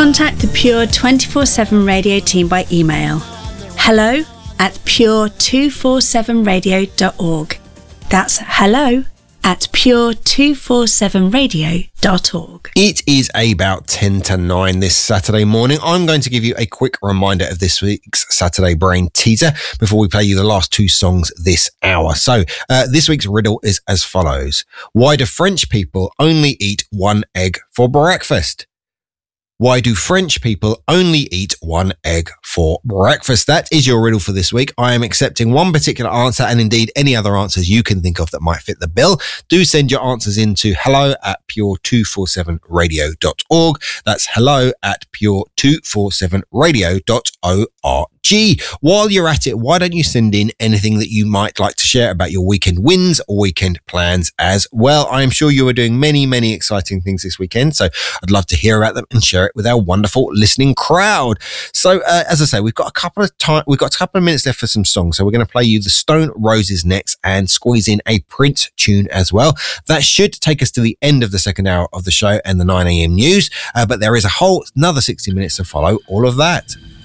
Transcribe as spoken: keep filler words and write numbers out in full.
Contact the Pure twenty-four seven Radio team by email. Hello at pure two forty-seven radio dot org. That's hello at pure two forty-seven radio dot org. It is about ten to nine this Saturday morning. I'm going to give you a quick reminder of this week's Saturday Brain teaser before we play you the last two songs this hour. So uh, this week's riddle is as follows. Why do French people only eat one egg for breakfast? Why do French people only eat one egg for breakfast? That is your riddle for this week. I am accepting one particular answer and indeed any other answers you can think of that might fit the bill. Do send your answers in to hello at pure two forty-seven radio dot org. That's hello at pure two forty-seven radio dot org. While you're at it, why don't you send in anything that you might like to share about your weekend wins or weekend plans as well? I am sure you are doing many, many exciting things this weekend, so I'd love to hear about them and share it with our wonderful listening crowd. So, uh, as I say, we've got a couple of time, we've got a couple of minutes left for some songs, so we're going to play you the Stone Roses next and squeeze in a Prince tune as well. That should take us to the end of the second hour of the show and the nine a.m. news, uh, but there is a whole another sixty minutes to follow all of that.